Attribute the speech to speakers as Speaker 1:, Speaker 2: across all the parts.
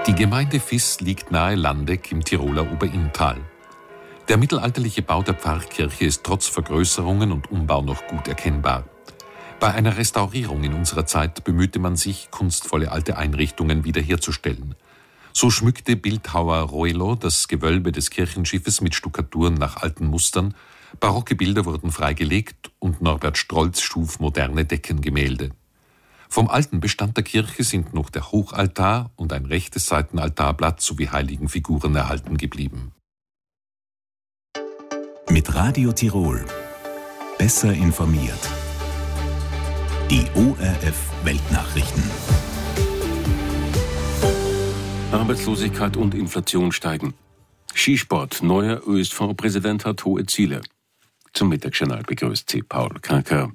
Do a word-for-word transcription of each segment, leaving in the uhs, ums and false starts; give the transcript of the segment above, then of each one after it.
Speaker 1: Die Gemeinde Viß liegt nahe Landeck im Tiroler Oberinntal. Der mittelalterliche Bau der Pfarrkirche ist trotz Vergrößerungen und Umbau noch gut erkennbar. Bei einer Restaurierung in unserer Zeit bemühte man sich, kunstvolle alte Einrichtungen wiederherzustellen. So schmückte Bildhauer Roelo das Gewölbe des Kirchenschiffes mit Stuckaturen nach alten Mustern, barocke Bilder wurden freigelegt und Norbert Strolz schuf moderne Deckengemälde. Vom alten Bestand der Kirche sind noch der Hochaltar und ein rechtes Seitenaltarblatt sowie Heiligenfiguren erhalten geblieben.
Speaker 2: Mit Radio Tirol. Besser informiert. Die O R F Weltnachrichten.
Speaker 3: Arbeitslosigkeit und Inflation steigen. Skisport. Neuer Ö S V-Präsident hat hohe Ziele. Zum Mittagsjournal begrüßt sie Paul Kranker.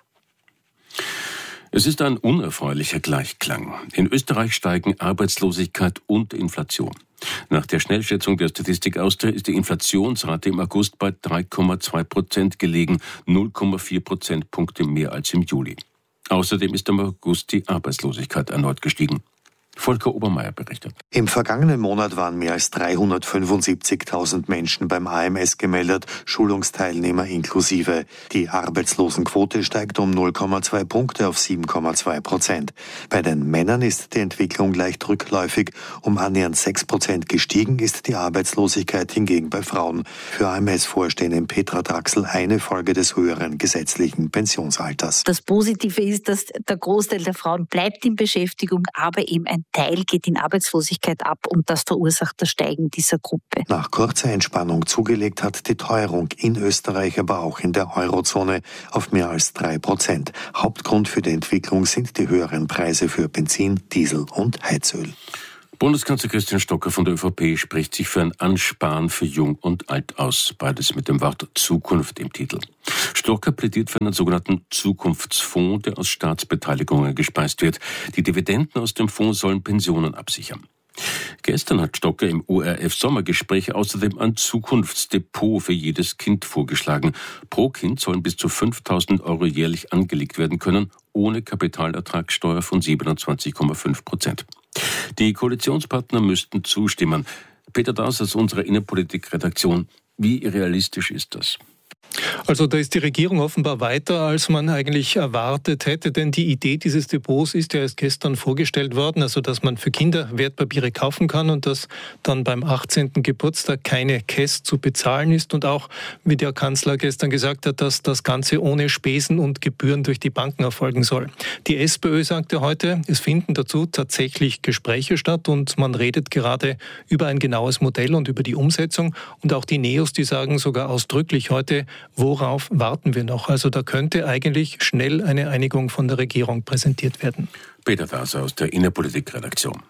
Speaker 3: Es ist ein unerfreulicher Gleichklang. In Österreich steigen Arbeitslosigkeit und Inflation. Nach der Schnellschätzung der Statistik Austria ist die Inflationsrate im August bei drei Komma zwei Prozent gelegen, null Komma vier Prozentpunkte mehr als im Juli. Außerdem ist im August die Arbeitslosigkeit erneut gestiegen. Volker Obermeier berichtet.
Speaker 4: Im vergangenen Monat waren mehr als dreihundertfünfundsiebzigtausend Menschen beim A M S gemeldet, Schulungsteilnehmer inklusive. Die Arbeitslosenquote steigt um null Komma zwei Punkte auf sieben Komma zwei Prozent. Bei den Männern ist die Entwicklung leicht rückläufig. Um annähernd sechs Prozent gestiegen ist die Arbeitslosigkeit hingegen bei Frauen. Für A M S-Vorständin Petra Draxl eine Folge des höheren gesetzlichen Pensionsalters.
Speaker 5: Das Positive ist, dass der Großteil der Frauen bleibt in Beschäftigung, aber eben ein Teil geht in Arbeitslosigkeit ab und das verursacht das Steigen dieser Gruppe.
Speaker 4: Nach kurzer Entspannung zugelegt hat die Teuerung in Österreich, aber auch in der Eurozone auf mehr als drei Prozent. Hauptgrund für die Entwicklung sind die höheren Preise für Benzin, Diesel und Heizöl.
Speaker 3: Bundeskanzler Christian Stocker von der ÖVP spricht sich für ein Ansparen für Jung und Alt aus, beides mit dem Wort Zukunft im Titel. Stocker plädiert für einen sogenannten Zukunftsfonds, der aus Staatsbeteiligungen gespeist wird. Die Dividenden aus dem Fonds sollen Pensionen absichern. Gestern hat Stocker im O R F-Sommergespräch außerdem ein Zukunftsdepot für jedes Kind vorgeschlagen. Pro Kind sollen bis zu fünftausend Euro jährlich angelegt werden können, ohne Kapitalertragssteuer von siebenundzwanzig Komma fünf Prozent. Die Koalitionspartner müssten zustimmen. Peter Daus aus unserer Innenpolitik-Redaktion. Wie realistisch ist das?
Speaker 6: Also da ist die Regierung offenbar weiter, als man eigentlich erwartet hätte, denn die Idee dieses Depots ist ja erst gestern vorgestellt worden, also dass man für Kinder Wertpapiere kaufen kann und dass dann beim achtzehnten Geburtstag keine Cash zu bezahlen ist und auch, wie der Kanzler gestern gesagt hat, dass das Ganze ohne Spesen und Gebühren durch die Banken erfolgen soll. Die SPÖ sagte heute, es finden dazu tatsächlich Gespräche statt und man redet gerade über ein genaues Modell und über die Umsetzung und auch die Neos, die sagen sogar ausdrücklich heute, worauf warten wir noch? Also da könnte eigentlich schnell eine Einigung von der Regierung präsentiert werden.
Speaker 3: Peter Daser aus der Innenpolitik-Redaktion.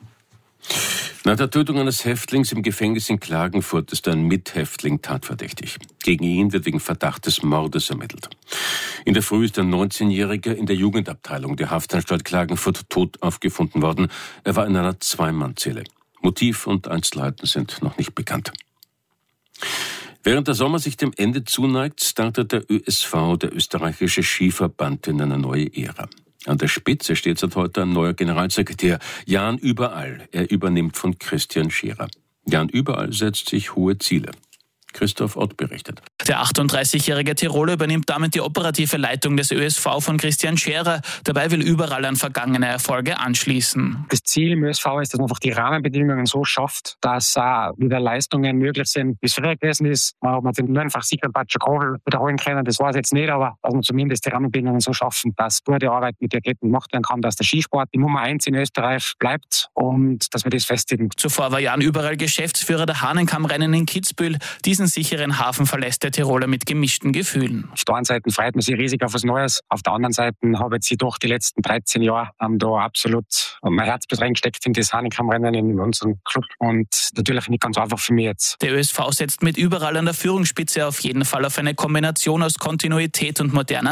Speaker 3: Nach der Tötung eines Häftlings im Gefängnis in Klagenfurt ist ein Mithäftling tatverdächtig. Gegen ihn wird wegen Verdacht des Mordes ermittelt. In der Früh ist ein neunzehnjähriger in der Jugendabteilung der Haftanstalt Klagenfurt tot aufgefunden worden. Er war in einer Zweimannzelle. Motiv und Einzelheiten sind noch nicht bekannt. Während der Sommer sich dem Ende zuneigt, startet der Ö S V, der österreichische Skiverband, in eine neue Ära. An der Spitze steht seit heute ein neuer Generalsekretär, Jan Überall. Er übernimmt von Christian Scherer. Jan Überall setzt sich hohe Ziele. Christoph Ott berichtet.
Speaker 7: Der achtunddreißigjährige Tiroler übernimmt damit die operative Leitung des Ö S V von Christian Scherer. Dabei will Überall an vergangene Erfolge anschließen.
Speaker 8: Das Ziel im Ö S V ist, dass man einfach die Rahmenbedingungen so schafft, dass äh, wieder Leistungen möglich sind, wie es früher gewesen ist. Ob man den nur einfach sicher Patrick Kogel wiederholen können, das weiß ich jetzt nicht, aber dass man zumindest die Rahmenbedingungen so schaffen, dass gute Arbeit mit den Athleten gemacht werden kann, dass der Skisport die Nummer eins in Österreich bleibt und dass wir das festigen.
Speaker 7: Zuvor war Jan Überall Geschäftsführer der Hahnenkammrennen in Kitzbühel. Diesen sicheren Hafen verlässt der Tiroler mit gemischten Gefühlen.
Speaker 8: Auf der einen Seite freut man sich riesig auf was Neues. Auf der anderen Seite habe ich doch die letzten dreizehn Jahre ähm, da absolut mein Herzblut reingesteckt in das Hahnenkammrennen in unserem Club. Und natürlich nicht ganz einfach für mich jetzt.
Speaker 7: Der Ö S V setzt mit Überall an der Führungsspitze auf jeden Fall auf eine Kombination aus Kontinuität und moderner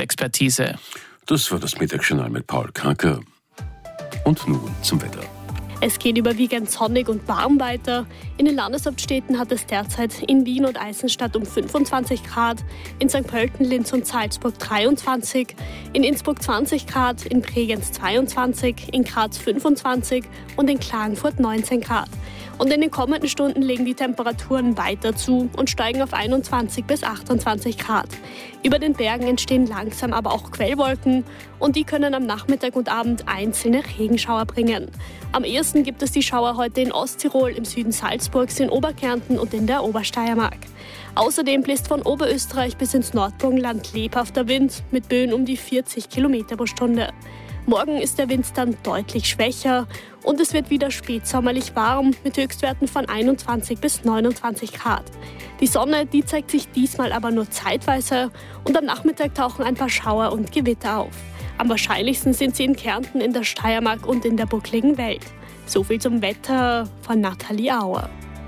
Speaker 7: Management-Expertise.
Speaker 3: Das war das Mittagsjournal mit Paul Kranker. Und nun zum Wetter.
Speaker 9: Es geht überwiegend sonnig und warm weiter. In den Landeshauptstädten hat es derzeit in Wien und Eisenstadt um fünfundzwanzig Grad, in Sankt Pölten, Linz und Salzburg dreiundzwanzig, in Innsbruck zwanzig Grad, in Bregenz zweiundzwanzig, in Graz fünfundzwanzig und in Klagenfurt neunzehn Grad. Und in den kommenden Stunden legen die Temperaturen weiter zu und steigen auf einundzwanzig bis achtundzwanzig Grad. Über den Bergen entstehen langsam aber auch Quellwolken und die können am Nachmittag und Abend einzelne Regenschauer bringen. Am ehesten gibt es die Schauer heute in Osttirol, im Süden Salzburgs, in Oberkärnten und in der Obersteiermark. Außerdem bläst von Oberösterreich bis ins Nordburgenland lebhafter Wind mit Böen um die vierzig Kilometer pro Stunde. Morgen ist der Wind dann deutlich schwächer und es wird wieder spätsommerlich warm mit Höchstwerten von einundzwanzig bis neunundzwanzig Grad. Die Sonne, die zeigt sich diesmal aber nur zeitweise und am Nachmittag tauchen ein paar Schauer und Gewitter auf. Am wahrscheinlichsten sind sie in Kärnten, in der Steiermark und in der buckligen Welt. So viel zum Wetter von Nathalie Auer.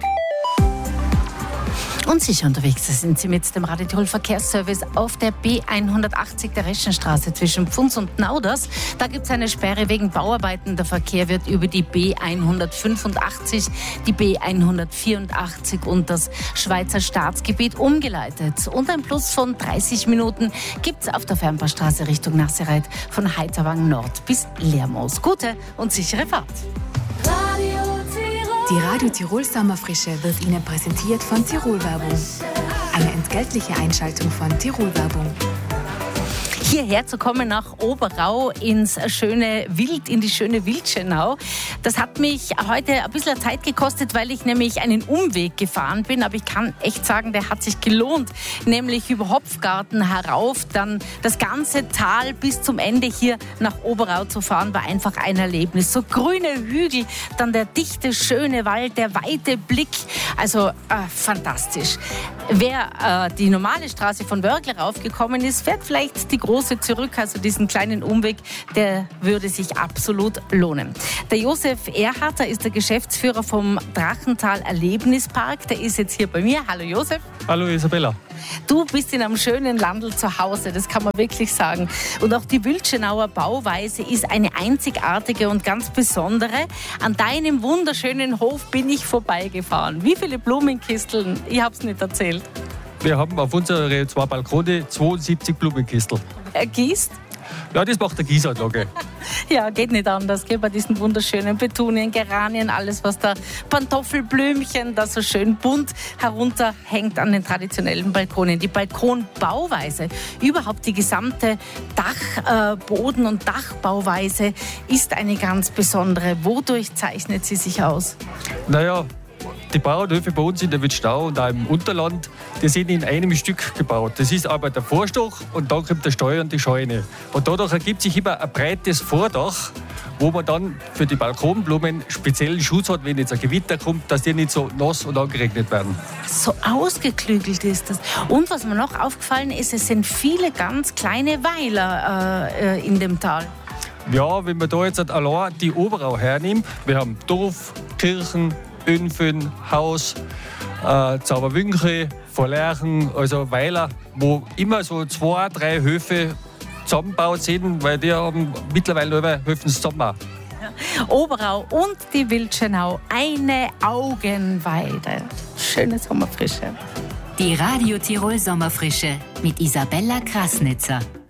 Speaker 10: Und sicher unterwegs sind Sie mit dem Radio Tirol Verkehrsservice auf der B hundertachtzig der Reschenstraße zwischen Pfunds und Nauders. Da gibt es eine Sperre wegen Bauarbeiten. Der Verkehr wird über die B hundertfünfundachtzig, die B hundertvierundachtzig und das Schweizer Staatsgebiet umgeleitet. Und ein Plus von dreißig Minuten gibt es auf der Fernbahnstraße Richtung Nassereit von Heiterwang Nord bis Lermoos. Gute und sichere Fahrt.
Speaker 11: Die Radio Tirol Sommerfrische wird Ihnen präsentiert von Tirol Werbung. Eine entgeltliche Einschaltung von Tirol Werbung.
Speaker 10: Hierher zu kommen nach Oberau ins schöne Wild, in die schöne Wildschenau. Das hat mich heute ein bisschen Zeit gekostet, weil ich nämlich einen Umweg gefahren bin. Aber ich kann echt sagen, der hat sich gelohnt. Nämlich über Hopfgarten herauf, dann das ganze Tal bis zum Ende hier nach Oberau zu fahren, war einfach ein Erlebnis. So grüne Hügel, dann der dichte, schöne Wald, der weite Blick. Also äh, fantastisch. Wer äh, die normale Straße von Wörgl raufgekommen ist, fährt vielleicht die große zurück, also diesen kleinen Umweg, der würde sich absolut lohnen. Der Josef Erharter ist der Geschäftsführer vom Drachental Erlebnispark. Der ist jetzt hier bei mir. Hallo Josef.
Speaker 12: Hallo Isabella.
Speaker 10: Du bist in einem schönen Landl zu Hause, das kann man wirklich sagen. Und auch die Wildschenauer Bauweise ist eine einzigartige und ganz besondere. An deinem wunderschönen Hof bin ich vorbeigefahren. Wie viele Blumenkisteln? Ich habe es nicht erzählt.
Speaker 12: Wir haben auf unsere zwei Balkone zweiundsiebzig Blumenkistel.
Speaker 10: Er gießt?
Speaker 12: Ja, das macht der Gießanlage.
Speaker 10: Ja, geht nicht anders. Geht bei diesen wunderschönen Petunien, Geranien, alles was da, Pantoffelblümchen, das so schön bunt herunterhängt an den traditionellen Balkonen. Die Balkonbauweise, überhaupt die gesamte Dachboden- und Dachbauweise ist eine ganz besondere. Wodurch zeichnet sie sich aus?
Speaker 12: Naja, die Bauernhöfe bei uns in der Wildschenau und auch im Unterland, die sind in einem Stück gebaut. Das ist aber der Vorstoch und dann kommt der Stall und die Scheune. Und dadurch ergibt sich immer ein breites Vordach, wo man dann für die Balkonblumen speziellen Schutz hat, wenn jetzt ein Gewitter kommt, dass die nicht so nass und angeregnet werden.
Speaker 10: So ausgeklügelt ist das. Und was mir noch aufgefallen ist, es sind viele ganz kleine Weiler äh, in dem Tal.
Speaker 12: Ja, wenn man da jetzt allein die Oberau hernimmt, wir haben Dorf, Kirchen, Önfen, Haus, äh, Zauberwünche, Verlerchen, also Weiler, wo immer so zwei, drei Höfe zusammengebaut sind, weil die haben mittlerweile über Höfen zusammen.
Speaker 10: Oberau und die Wildschenau, eine Augenweide. Schöne Sommerfrische.
Speaker 11: Die Radio Tirol Sommerfrische mit Isabella Krasnitzer.